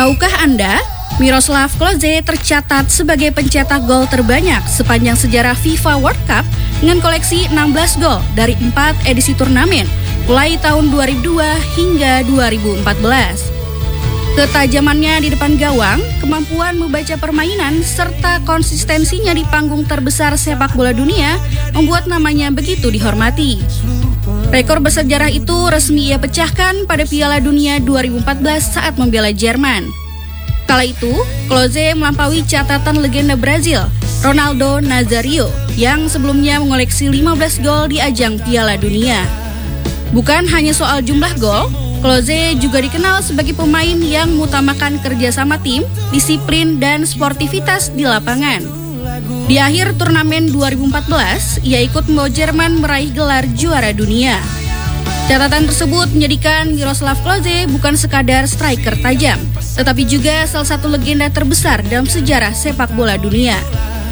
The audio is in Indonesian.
Tahukah Anda, Miroslav Klose tercatat sebagai pencetak gol terbanyak sepanjang sejarah FIFA World Cup dengan koleksi 16 gol dari 4 edisi turnamen, mulai tahun 2002 hingga 2014. Ketajamannya di depan gawang, kemampuan membaca permainan, serta konsistensinya di panggung terbesar sepak bola dunia membuat namanya begitu dihormati. Rekor bersejarah itu resmi ia pecahkan pada Piala Dunia 2014 saat membela Jerman. Kala itu, Klose melampaui catatan legenda Brazil, Ronaldo Nazario, yang sebelumnya mengoleksi 15 gol di ajang Piala Dunia. Bukan hanya soal jumlah gol, Klose juga dikenal sebagai pemain yang mengutamakan kerjasama tim, disiplin, dan sportivitas di lapangan. Di akhir turnamen 2014, ia ikut membawa Jerman meraih gelar juara dunia. Catatan tersebut menjadikan Miroslav Klose bukan sekadar striker tajam, tetapi juga salah satu legenda terbesar dalam sejarah sepak bola dunia.